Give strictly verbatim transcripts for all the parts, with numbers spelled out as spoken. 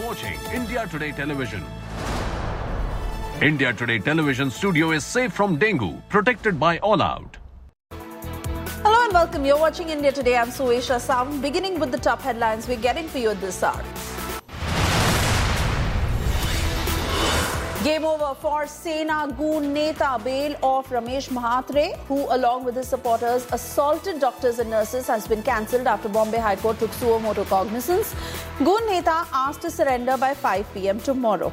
watching India Today Television. India Today Television studio is safe from dengue, protected by All Out. Hello and welcome. You're watching India Today. I'm Suesha Sound. Beginning with the top headlines we're getting for you at this hour. Game over for Sena Goon Neta. Bail of Ramesh Mahatre, who along with his supporters assaulted doctors and nurses, has been cancelled after Bombay High Court took suo motu cognizance. Goon Neta asked to surrender by five p m tomorrow.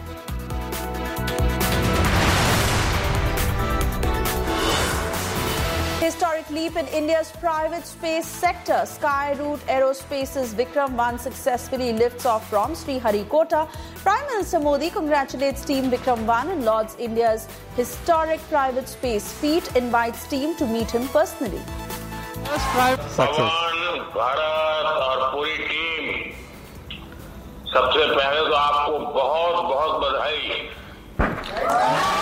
Historic leap in India's private space sector. Skyroot Aerospace's Vikram one successfully lifts off from Sriharikota. Prime Minister Modi congratulates Team Vikram one and lauds India's historic private space feat. Invites team to meet him personally. भगवान भारत और पूरी team, सबसे पहले तो आपको बहुत बहुत बधाई।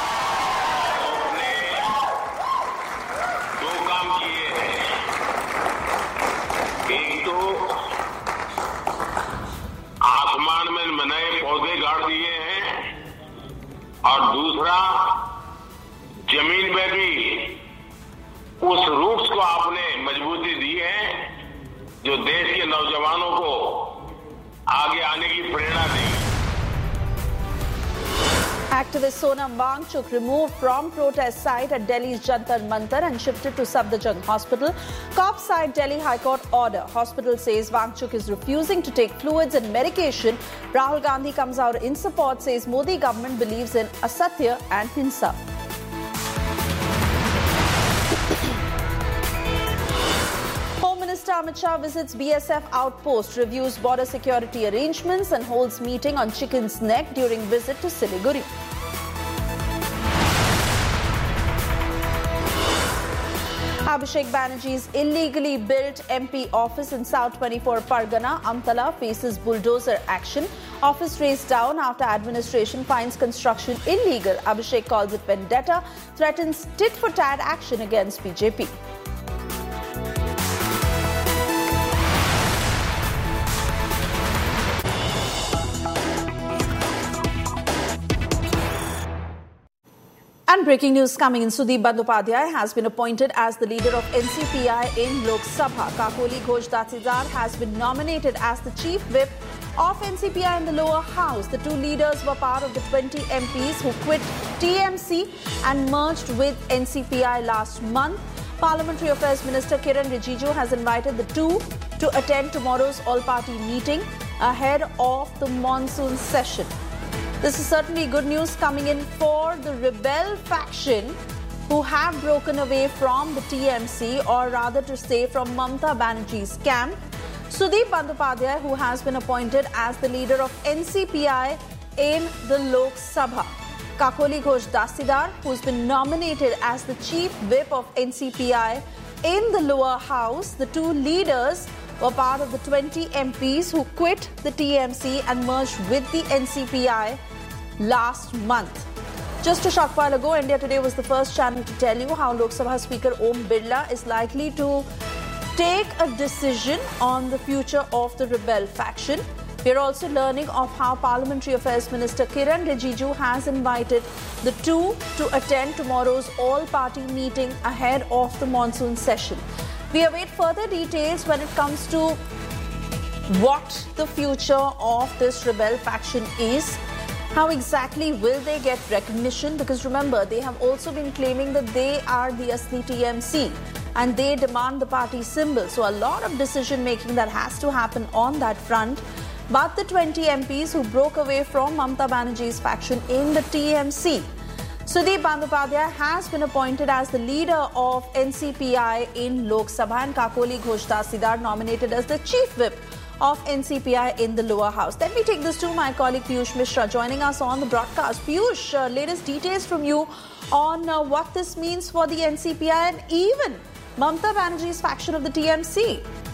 आसमान में नए पौधे गाड़ दिए हैं और दूसरा जमीन में भी उस रूट्स को आपने मजबूती दी है जो देश के नौजवानों को आगे आने की प्रेरणा दी। Activist Sonam Wangchuk removed from protest site at Delhi's Jantar Mantar and shifted to Safdarjung Hospital. Cops cite Delhi High Court order. Hospital says Wangchuk is refusing to take fluids and medication. Rahul Gandhi comes out in support, says Modi government believes in asatya and hinsa. Home Minister Amit Shah visits B S F outpost, reviews border security arrangements and holds meeting on Chicken's Neck during visit to Siliguri. Abhishek Banerjee's illegally built M P office in South twenty-four Pargana, Amtala, faces bulldozer action. Office razed down after administration finds construction illegal. Abhishek calls it vendetta, threatens tit-for-tat action against B J P. And breaking news coming in, Sudeep Bandyopadhyay has been appointed as the leader of N C P I in Lok Sabha. Kakoli Ghosh Datsidar has been nominated as the chief whip of N C P I in the lower house. The two leaders were part of the twenty M Ps who quit T M C and merged with N C P I last month. Parliamentary Affairs Minister Kiran Rijiju has invited the two to attend tomorrow's all-party meeting ahead of the monsoon session. This is certainly good news coming in for the rebel faction who have broken away from the T M C, or rather to say from Mamata Banerjee's camp. Sudeep Bandyopadhyay, who has been appointed as the leader of N C P I in the Lok Sabha. Kakoli Ghosh Datsidar, who's been nominated as the chief whip of N C P I in the lower house. The two leaders were part of the twenty M Ps who quit the T M C and merged with the N C P I last month. Just a short while ago, India Today was the first channel to tell you how Lok Sabha Speaker Om Birla is likely to take a decision on the future of the rebel faction. We are also learning of how Parliamentary Affairs Minister Kiran Rijiju has invited the two to attend tomorrow's all-party meeting ahead of the monsoon session. We await further details when it comes to what the future of this rebel faction is. How exactly will they get recognition? Because remember, they have also been claiming that they are the Asli T M C and they demand the party symbol. So a lot of decision making that has to happen on that front. But the twenty M Ps who broke away from Mamata Banerjee's faction in the T M C. Sudeep Bandyopadhyay has been appointed as the leader of N C P I in Lok Sabha and Kakoli Ghosh Datsidar nominated as the chief whip of N C P I in the lower house. Let me take this to my colleague Piyush Mishra joining us on the broadcast. Piyush, uh, latest details from you on uh, what this means for the N C P I and even Mamata Banerjee's faction of the T M C.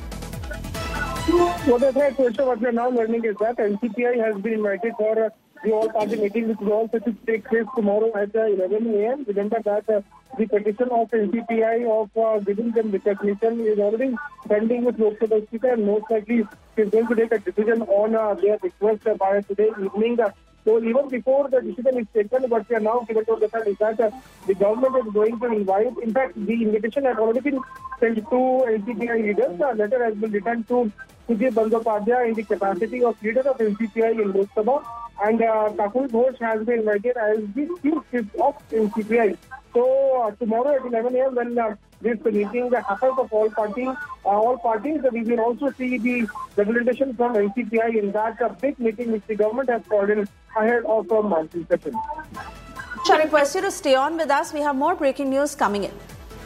What I said, what we are now learning is that N C P I has been invited for uh, the all-party meeting, which is all set to take place tomorrow at uh, eleven a m Remember that uh, the petition of N C P I of uh, giving them recognition is already pending with Lok Sabha Speaker, and most likely she is going to take a decision on uh, their request uh, by today evening. Uh, so even before the decision is taken, what we are now given to understand is that uh, the government is going to invite. In fact, the invitation has already been sent to N C P I leaders. A letter has been written to Sudhir Bandyopadhyay in the capacity of leader of N C P I in Lok Sabha, and uh, Kakuli Ghosh has been invited as the chief whip of N C P I. So uh, tomorrow at eleven a m when uh, this meeting happens of all parties, uh, all parties, uh, we will also see the representation from N C P I in that uh, big meeting which the government has called in ahead of the monsoon session. I request you to stay on with us. We have more breaking news coming in.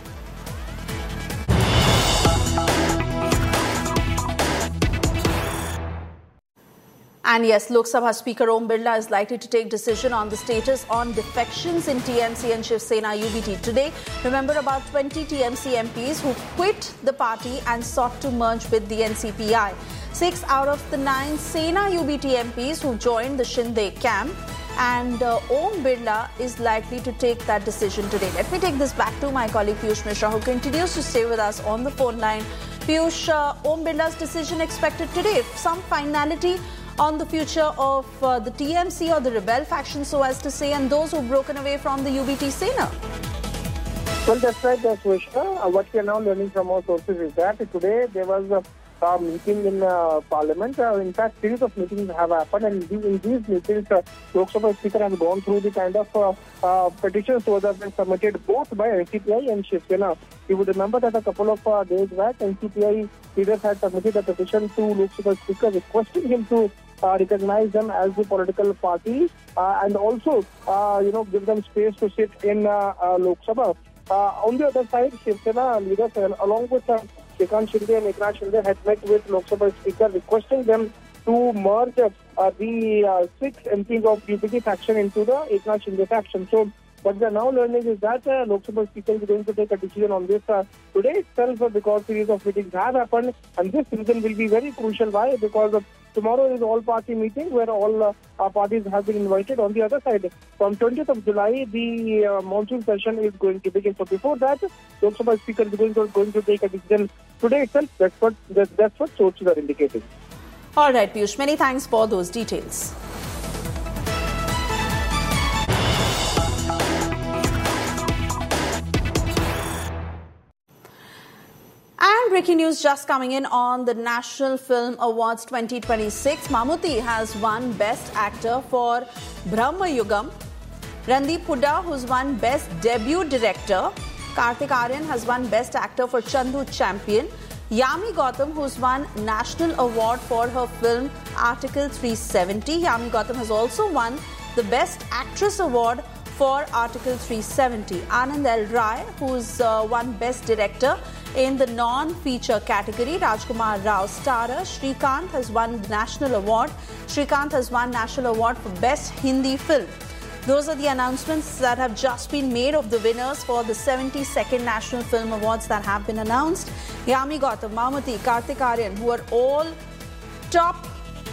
And yes, Lok Sabha Speaker Om Birla is likely to take decision on the status on defections in T M C and Shiv Sena U B T today. Remember, about twenty T M C M Ps who quit the party and sought to merge with the N C P I. Six out of the nine Sena U B T M Ps who joined the Shinde camp. And uh, Om Birla is likely to take that decision today. Let me take this back to my colleague Piyush Mishra, who continues to stay with us on the phone line. Piyush, uh, Om Birla's decision expected today. Some finality on the future of uh, the T M C or the rebel faction, so as to say, and those who've broken away from the U B T Sena? Well, that's right, that's Vishna. Uh, what we are now learning from our sources is that today there was a uh, meeting in uh, Parliament. Uh, in fact, series of meetings have happened, and in these meetings, uh, Lok Sabha Speaker has gone through the kind of uh, uh, petitions that have been submitted both by N C P I and Shiv Sena. You would remember that a couple of uh, days back, N C P I leaders had submitted a petition to Lok Sabha Speaker requesting him to Uh, recognize them as the political party uh, and also, uh, you know, give them space to sit in uh, uh, Lok Sabha. Uh, on the other side, Shiv Sena leaders, uh, along with uh, Shrikant Shinde and Eknath Shinde, had met with Lok Sabha Speaker requesting them to merge uh, the uh, six M Ps of U B T faction into the Eknath Shinde faction. So what we are now learning is that uh, Lok Sabha Speaker is going to take a decision on this uh, today itself, uh, because series of meetings have happened, and this decision will be very crucial. Why? Because uh, tomorrow is all-party meeting where all uh, our parties have been invited. On the other side, from twentieth of July, the uh, monsoon session is going to begin. So before that, Lok Sabha Speaker is going to, going to take a decision today itself. That's what, that's, that's what sources are indicating. All right, Piyush, many thanks for those details. And breaking news just coming in on the National Film Awards twenty twenty-six. Mammootty has won Best Actor for Brahma Yugam. Randeep Hooda, who's won Best Debut Director. Kartik Aaryan has won Best Actor for Chandu Champion. Yami Gautam, who's won National Award for her film Article three seventy. Yami Gautam has also won the Best Actress Award for Article three seventy. Anand L. Rai, who's uh, won Best Director in the non-feature category. Rajkumar Rao, starrer. Shrikant has won the National Award. Shrikant has won National Award for Best Hindi Film. Those are the announcements that have just been made of the winners for the seventy-second National Film Awards that have been announced. Yami Gautam, Mammootty, Kartik Aaryan, who are all top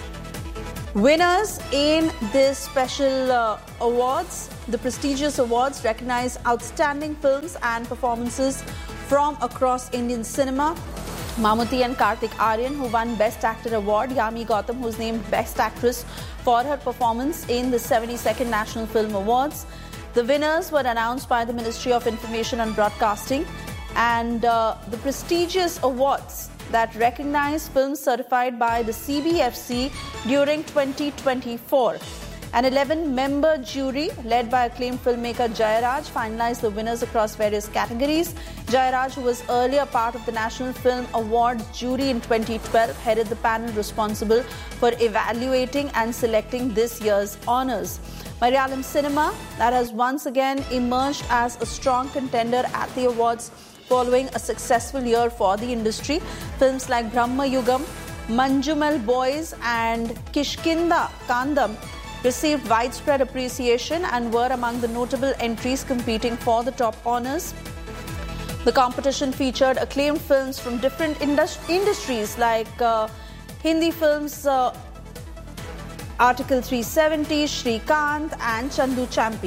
winners in this special uh, awards. The prestigious awards recognize outstanding films and performances from across Indian cinema. Mammootty and Kartik Aaryan, who won Best Actor Award. Yami Gautam, who's named Best Actress for her performance in the seventy-second National Film Awards. The winners were announced by the Ministry of Information and Broadcasting, and uh, the prestigious awards that recognize films certified by the C B F C during twenty twenty-four. An eleven-member jury led by acclaimed filmmaker Jayaraj finalized the winners across various categories. Jayaraj, who was earlier part of the National Film Awards jury in twenty twelve, headed the panel responsible for evaluating and selecting this year's honours. Malayalam cinema, that has once again emerged as a strong contender at the awards following a successful year for the industry. Films like Brahma Yugam, Manjumal Boys and Kishkinda Kandam received widespread appreciation and were among the notable entries competing for the top honours. The competition featured acclaimed films from different indus- industries like uh, Hindi films uh, Article three seventy, Shrikant and Chandu Champion.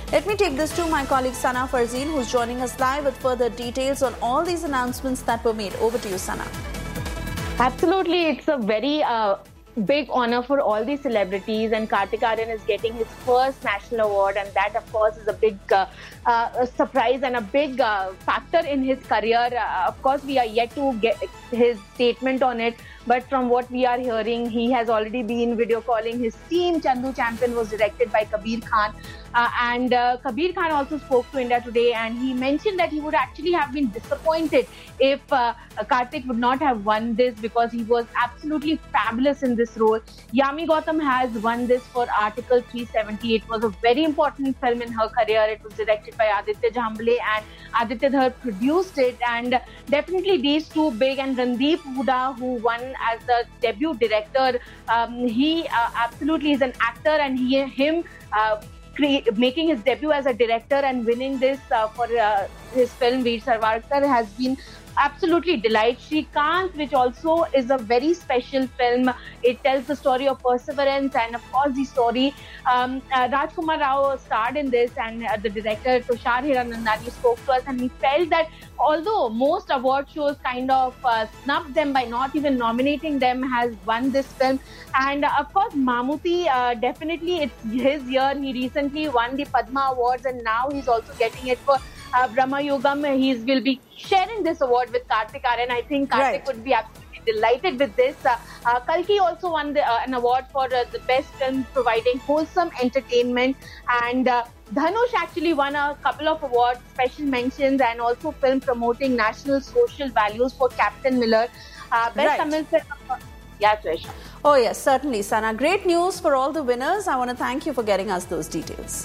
Let me take this to my colleague Sana Farzeen, who's joining us live with further details on all these announcements that were made. Over to you, Sana. Absolutely. It's a very uh, big honor for all these celebrities, and Kartik Aaryan is getting his first national award, and that, of course, is a big uh, uh, surprise and a big uh, factor in his career. Uh, of course, we are yet to get his statement on it, but from what we are hearing, he has already been video calling his team. Chandu Champion was directed by Kabir Khan. Uh, and uh, Kabir Khan also spoke to India Today, and he mentioned that he would actually have been disappointed if uh, Kartik would not have won this, because he was absolutely fabulous in this role. Yami Gautam has won this for Article three seventy. It was a very important film in her career. It was directed by Aditya Jhambale, and Aditya Dhar produced it. And definitely these two big, and Randeep Hooda, who won as the debut director, um, he uh, absolutely is an actor, and he him uh, making his debut as a director and winning this uh, for uh, his film Veer Savarkar has been absolutely delight. Shrikant, which also is a very special film. It tells the story of perseverance, and of course the story. Um, uh, Rajkumar Rao starred in this, and uh, the director Tushar Hiranandani spoke to us, and he felt that although most award shows kind of uh, snubbed them by not even nominating them, has won this film. And uh, of course Mammootty, uh, definitely it's his year. He recently won the Padma Awards, and now he's also getting it for Uh, Brahma Yugam. He will be sharing this award with Kartik Aaryan. I think Kartik Right. would be absolutely delighted with this. Uh, uh, Kalki also won the, uh, an award for uh, the best film providing wholesome entertainment. And uh, Dhanush actually won a couple of awards, special mentions, and also film promoting national social values for Captain Miller. Uh, best Right. Tamil film. Yeah, Trisha. Oh, yes, certainly, Sana. Great news for all the winners. I want to thank you for getting us those details.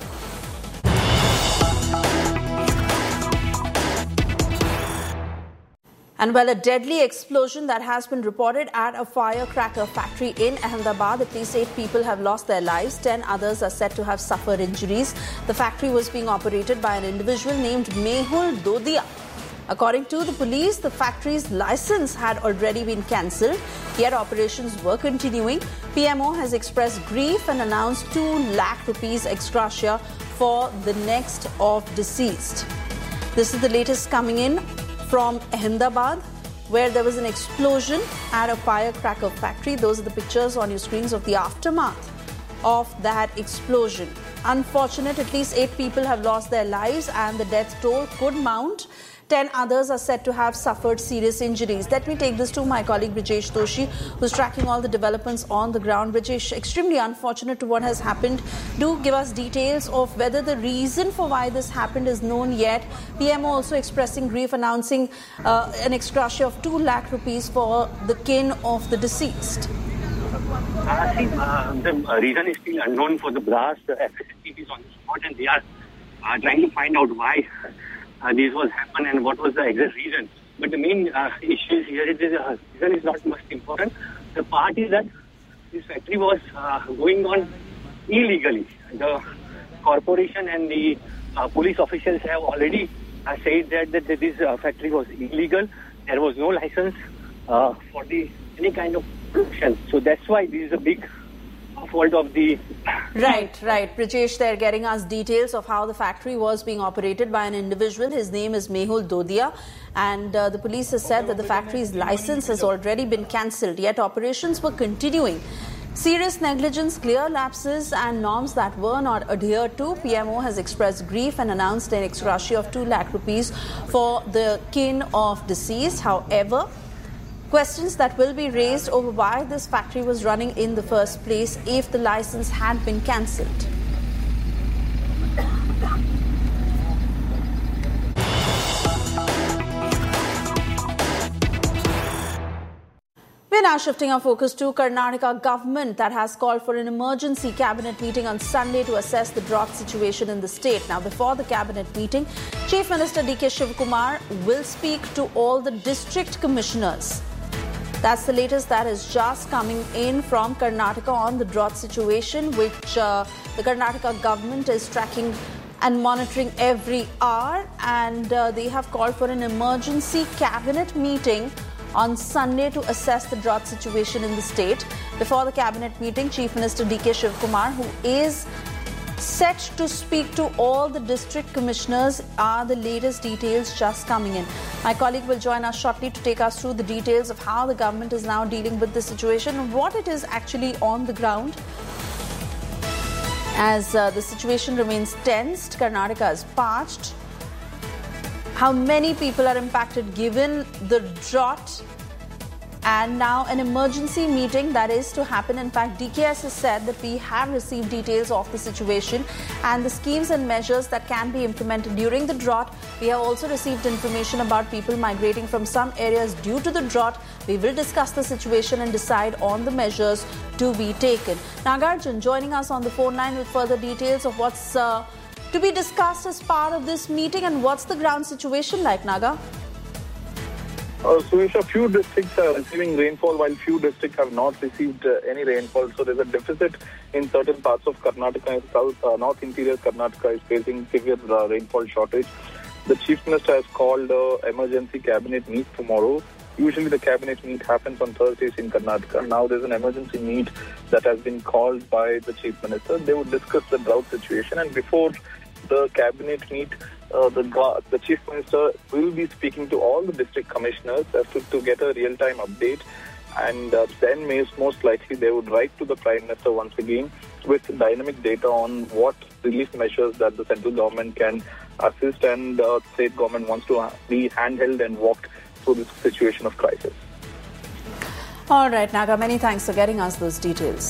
And well, a deadly explosion that has been reported at a firecracker factory in Ahmedabad. At least eight people have lost their lives. Ten others are said to have suffered injuries. The factory was being operated by an individual named Mehul Dodia. According to the police, the factory's license had already been cancelled, yet operations were continuing. P M O has expressed grief and announced two lakh rupees ex gratia for the next of deceased. This is the latest coming in from Ahmedabad, where there was an explosion at a firecracker factory. Those are the pictures on your screens of the aftermath of that explosion. Unfortunate, at least eight people have lost their lives, and the death toll could mount. Ten others are said to have suffered serious injuries. Let me take this to my colleague Brijesh Doshi, who's tracking all the developments on the ground. Brijesh, extremely unfortunate to what has happened. Do give us details of whether the reason for why this happened is known yet. P M O also expressing grief, announcing uh, an ex gratia of two lakh rupees for the kin of the deceased. Uh, see, uh, the uh, reason is still unknown for the blast. The F S S is on the spot, and they are uh, trying to find out why uh, this was happened and what was the exact reason. But the main uh, issue is here, it is, uh, reason is not much important. The part is that this factory was uh, going on illegally. The corporation and the uh, police officials have already uh, said that, that, that this uh, factory was illegal. There was no license uh, for the any kind of production. So that's why this is a big fault of the... Right, right. Brijesh, they're getting us details of how the factory was being operated by an individual. His name is Mehul Dodia. And uh, the police has said that the factory's license has already been cancelled, yet operations were continuing. Serious negligence, clear lapses and norms that were not adhered to. P M O has expressed grief and announced an ex gratia of two lakh rupees for the kin of deceased. However, questions that will be raised over why this factory was running in the first place if the license had been cancelled. We're now shifting our focus to Karnataka government that has called for an emergency cabinet meeting on Sunday to assess the drought situation in the state. Now, before the cabinet meeting, Chief Minister D K Shivakumar will speak to all the district commissioners. That's the latest that is just coming in from Karnataka on the drought situation, which uh, the Karnataka government is tracking and monitoring every hour. And uh, they have called for an emergency cabinet meeting on Sunday to assess the drought situation in the state. Before the cabinet meeting, Chief Minister D K Shivakumar, who is set to speak to all the district commissioners are the latest details just coming in. My colleague will join us shortly to take us through the details of how the government is now dealing with the situation and what it is actually on the ground. As uh, the situation remains tensed, Karnataka is parched. How many people are impacted given the drought? And now an emergency meeting that is to happen. In fact, D K S has said that we have received details of the situation and the schemes and measures that can be implemented during the drought. We have also received information about people migrating from some areas due to the drought. We will discuss the situation and decide on the measures to be taken. Nagarjun joining us on the phone line with further details of what's uh, to be discussed as part of this meeting and what's the ground situation like, Naga? Uh, so, a few districts are receiving rainfall while few districts have not received uh, any rainfall. So, there's a deficit in certain parts of Karnataka. South, uh, North Interior Karnataka is facing severe uh, rainfall shortage. The Chief Minister has called uh, emergency cabinet meet tomorrow. Usually, the cabinet meet happens on Thursdays in Karnataka. Now, there's an emergency meet that has been called by the Chief Minister. They would discuss the drought situation, and before the cabinet meet, Uh, the, the Chief Minister will be speaking to all the district commissioners as to, to get a real-time update, and uh, then most likely they would write to the Prime Minister once again with dynamic data on what relief measures that the central government can assist, and uh, state government wants to be handheld and walked through this situation of crisis. All right, Naga, many thanks for getting us those details.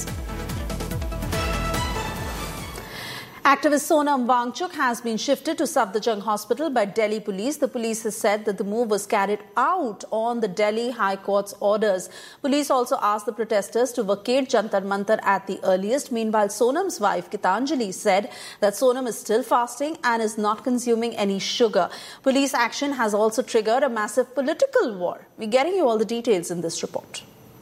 Activist Sonam Wangchuk has been shifted to Safdarjung Hospital by Delhi police. The police has said that the move was carried out on the Delhi High Court's orders. Police also asked the protesters to vacate Jantar Mantar at the earliest. Meanwhile, Sonam's wife, Gitanjali, said that Sonam is still fasting and is not consuming any sugar. Police action has also triggered a massive political war. We're getting you all the details in this report.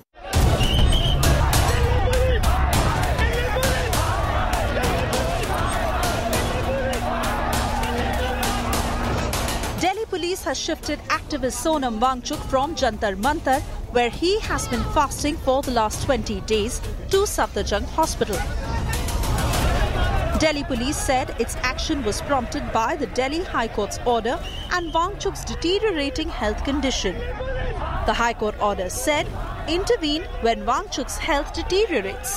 Police has shifted activist Sonam Wangchuk from Jantar Mantar, where he has been fasting for the last twenty days, to Safdarjung Hospital. Delhi police said its action was prompted by the Delhi High Court's order and Wangchuk's deteriorating health condition. The High Court order said, intervene when Wangchuk's health deteriorates.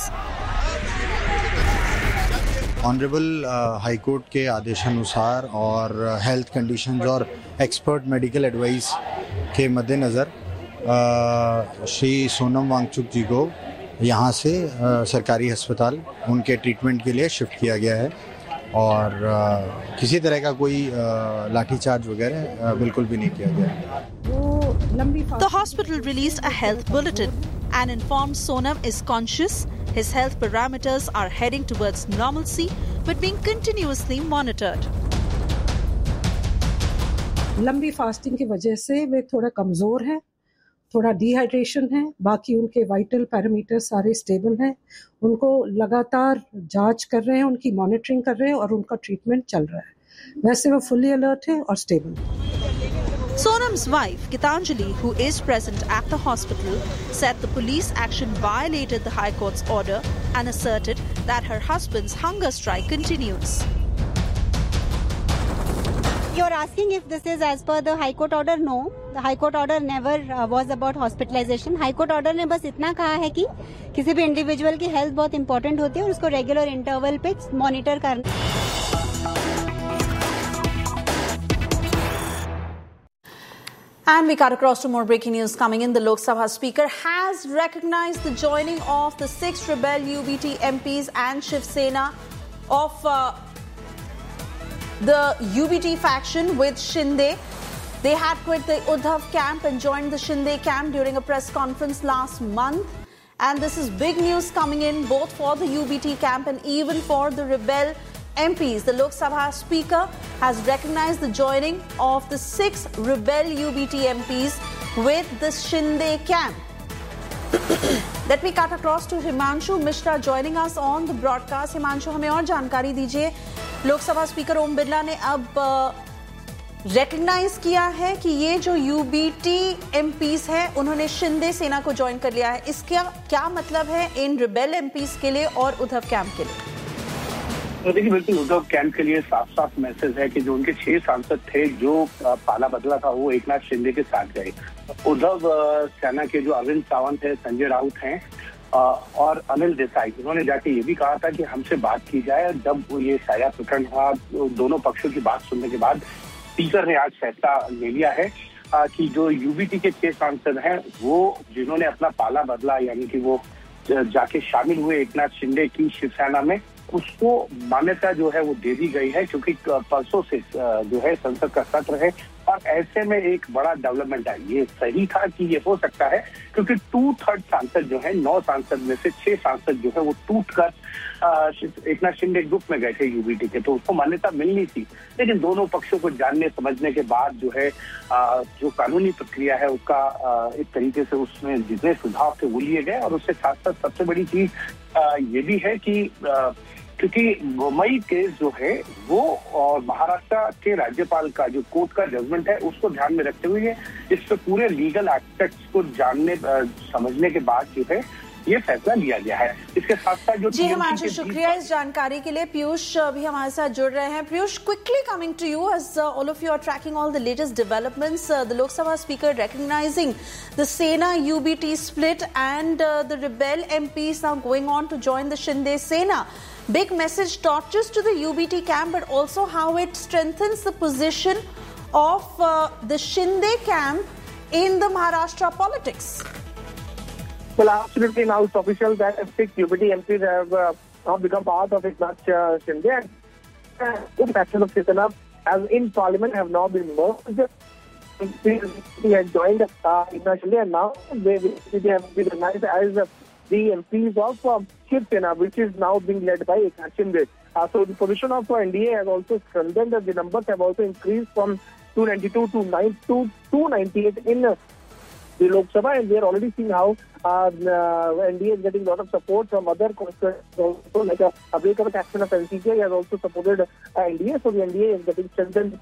Honourable high court के आदेशानुसार और health conditions और expert medical advice के मद्देनज़र श्री सोनम वांगचुक जी को यहाँ से आ, सरकारी अस्पताल उनके ट्रीटमेंट के लिए शिफ्ट किया गया है और आ, किसी तरह का कोई लाठीचार्ज वगैरह बिल्कुल भी नहीं किया गया है। The hospital released a health bulletin and informed Sonam is conscious. His health parameters are heading towards normalcy but being continuously monitored. लंबी फास्टिंग की वजह से वे थोड़ा कमजोर हैं, थोड़ा डिहाइड्रेशन है, बाकी उनके वाइटल पैरामीटर सारे स्टेबल हैं। उनको लगातार जांच कर रहे हैं, उनकी मॉनिटरिंग कर रहे हैं और उनका ट्रीटमेंट चल रहा है। वैसे वो फुली अलर्ट है और stable. Sonam's wife, Gitanjali, who is present at the hospital, said the police action violated the High Court's order and asserted that her husband's hunger strike continues. You're asking if this is as per the High Court order? No. The High Court order never uh, was about hospitalization. High Court order ने बस इतना कहा है कि किसी भी individual की health बहुत इंपॉर्टेंट होती है और उसको रेगुलर इंटरवल पे मॉनिटर करना। And we cut across to more breaking news coming in. The Lok Sabha Speaker has recognized the joining of the six rebel U B T M Ps and Shiv Sena of uh, the U B T faction with Shinde. They had quit the Uddhav camp and joined the Shinde camp during a press conference last month. And this is big news coming in both for the U B T camp and even for the rebel M Ps. The Lok Sabha Speaker has recognized the joining of the six rebel U B T M Ps with the Shinde camp. Let me cut across to Himanshu Mishra joining us on the broadcast. Himanshu, हमें और जानकारी दीजिए। लोक सभा speaker Om Birla ने अब recognise किया है कि ये जो यूबीटी एमपीस हैं उन्होंने शिंदे सेना को ज्वाइन कर लिया है। इसका क्या मतलब है इन रिबेल एमपीस के लिए और उद्धव कैंप के लिए? तो देखिए बिल्कुल उद्धव कैंप के लिए साफ साफ मैसेज है कि जो उनके छह सांसद थे जो पाला बदला था वो एकनाथ शिंदे के साथ गए। उद्धव सेना के जो अरविंद सावंत है, संजय राउत हैं और अनिल देसाई, उन्होंने जाके ये भी कहा था कि हमसे बात की जाए। जब ये साया प्रकरण हुआ दोनों पक्षों की बात सुनने के बाद स्पीकर ने आज फैसला ले लिया है कि जो यूबीटी के छह सांसद हैं वो जिन्होंने अपना पाला बदला यानी कि वो जाके शामिल हुए एकनाथ शिंदे की शिवसेना में, उसको मान्यता जो है वो दे दी गई है क्योंकि परसों से जो है संसद का सत्र है और ऐसे में एक बड़ा डेवलपमेंट है। ये सही था कि ये हो सकता है क्योंकि टू थर्ड सांसद जो है, नौ सांसद में से छह सांसद जो है वो टूट कर एकनाथ शिंदे ग्रुप में गए थे यूबीटी के, तो उसको मान्यता मिलनी थी। लेकिन दोनों पक्षों को जानने समझने के बाद जो है जो कानूनी प्रक्रिया है उसका एक तरीके से उसमें जितने सुझाव थे वो लिए गए। और उसके साथ साथ सबसे बड़ी चीज ये भी है कि क्योंकि गोमई केस जो है वो और महाराष्ट्र के राज्यपाल का जो कोर्ट का जजमेंट है उसको ध्यान में रखते हुए इस पे पूरे लीगल एस्पेक्ट्स को जानने समझने के बाद जो है ये फैसला लिया गया है। इसके साथ साथ जो जी हिमांशु, शुक्रिया इस जानकारी के लिए। पीयूष भी हमारे साथ जुड़ रहे हैं। Piyush, quickly coming to you as all of you are trekking all the latest developments, the लोक सभा speaker recognizing the Sena U B T split and uh, the rebel M Ps now going on to join the Shinde Sena. Big message not just to the U B T camp but also how it strengthens the position of uh, the Shinde camp in the Maharashtra politics. Well, absolutely. Now it's official that six U B T M Ps have uh, now become part of Eknath uh, Shinde. Uh, two factions of Shivsena as in Parliament have now been merged. He had joined uh, Eknath Shinde and now they, they have been recognized as uh, the M Ps of uh, Shivsena, which is now being led by Eknath Shinde. Uh, so the position of uh, N D A has also strengthened. The numbers have also increased from two ninety-two to two ninety-eight in uh, the Lok Sabha, and we are already seeing how uh, uh, N D A is getting a lot of support from other constituents also, like a, a breakup action of N C P I has also supported uh, N D A, so the N D A is getting strengthened.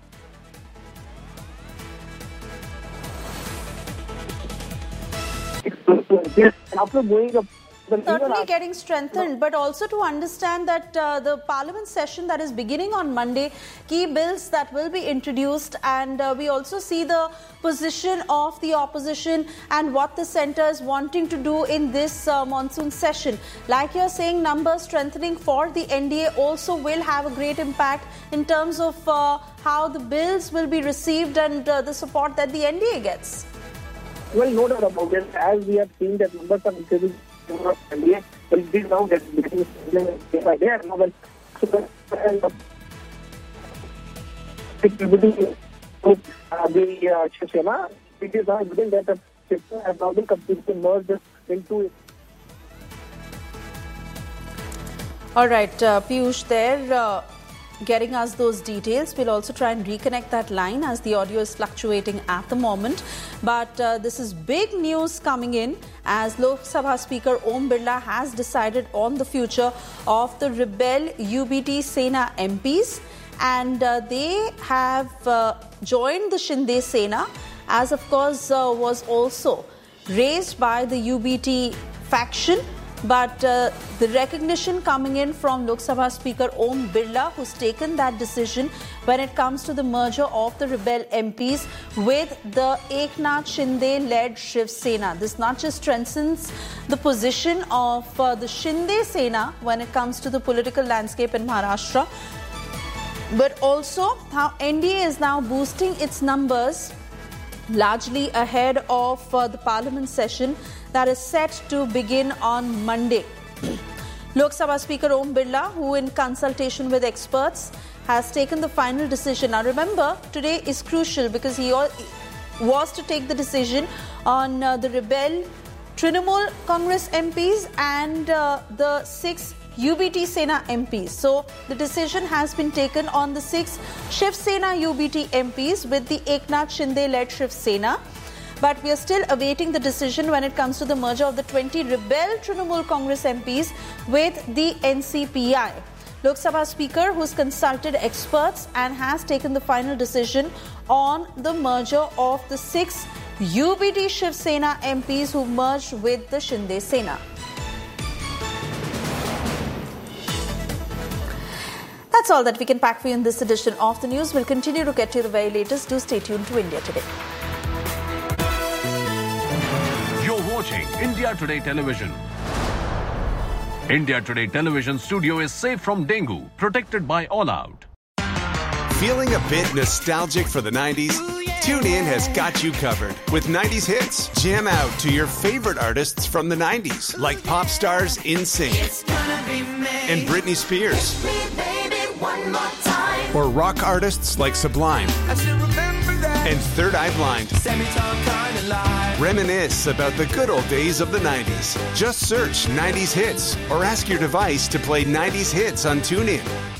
After going up, certainly getting strengthened, but also to understand that uh, the parliament session that is beginning on Monday, key bills that will be introduced, and uh, we also see the position of the opposition and what the centre is wanting to do in this uh, monsoon session. Like you're saying, numbers strengthening for the N D A also will have a great impact in terms of uh, how the bills will be received and uh, the support that the N D A gets. Well, no doubt about it. As we have seen that numbers are increasing. N D A will be now getting day by day. Now, when the Shivsena, it is now evident that the Shivsena has now been completely merged into it. All right, uh, Piyush there. Uh, getting us those details. We'll also try and reconnect that line as the audio is fluctuating at the moment. But uh, this is big news coming in as Lok Sabha Speaker Om Birla has decided on the future of the rebel U B T Sena M Ps, and uh, they have uh, joined the Shinde Sena, as of course uh, was also raised by the U B T faction. But uh, the recognition coming in from Lok Sabha Speaker Om Birla, who's taken that decision when it comes to the merger of the rebel M Ps with the Eknath Shinde-led Shiv Sena. This not just strengthens the position of uh, the Shinde Sena when it comes to the political landscape in Maharashtra, but also how N D A is now boosting its numbers largely ahead of uh, the parliament session that is set to begin on Monday. Lok Sabha Speaker Om Birla, who in consultation with experts has taken the final decision. Now remember, today is crucial because he was to take the decision on uh, the rebel Trinamool Congress M Ps and uh, the six U B T Sena M Ps. So the decision has been taken on the six Shiv Sena U B T M Ps with the Eknath Shinde-led Shiv Sena. But we are still awaiting the decision when it comes to the merger of the twenty rebel Trinamool Congress M Ps with the N C P I. Lok Sabha Speaker, who's consulted experts and has taken the final decision on the merger of the six U B T Shiv Sena M Ps who merged with the Shinde Sena. That's all that we can pack for you in this edition of the news. We'll continue to get you the very latest. Do stay tuned to India Today. You're watching India Today Television. India Today Television studio is safe from dengue, protected by All Out. Feeling a bit nostalgic for the nineties? TuneIn has got you covered with nineties hits. Jam out to your favorite artists from the nineties, like pop stars NSYNC and Britney Spears, or rock artists like Sublime and Third Eye Blind. Reminisce about the good old days of the nineties. Just search nineties hits or ask your device to play nineties hits on TuneIn.